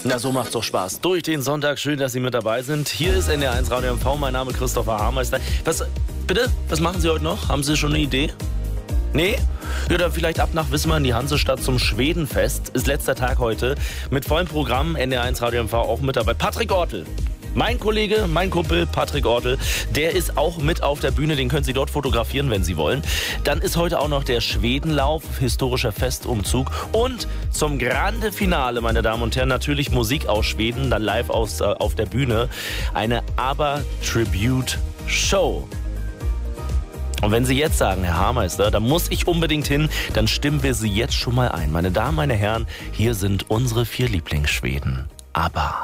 Na, so macht's doch Spaß. Durch den Sonntag, schön, dass Sie mit dabei sind. Hier ist NDR1 Radio MV, mein Name Christopher Haarmeister. Bitte? Was machen Sie heute noch? Haben Sie schon eine Idee? Nee? Ja, dann vielleicht ab nach Wismar in die Hansestadt zum Schwedenfest. Ist letzter Tag heute. Mit vollem Programm, NDR1 Radio MV auch mit dabei. Patrick Ortel. Mein Kollege, mein Kumpel Patrick Ortel, der ist auch mit auf der Bühne, den können Sie dort fotografieren, wenn Sie wollen. Dann ist heute auch noch der Schwedenlauf, historischer Festumzug und zum Grande Finale, meine Damen und Herren, natürlich Musik aus Schweden, dann live auf der Bühne, eine ABBA-Tribute-Show. Und wenn Sie jetzt sagen, Herr Haarmeister, da muss ich unbedingt hin, dann stimmen wir Sie jetzt schon mal ein. Meine Damen, meine Herren, hier sind unsere 4 Lieblingsschweden. ABBA.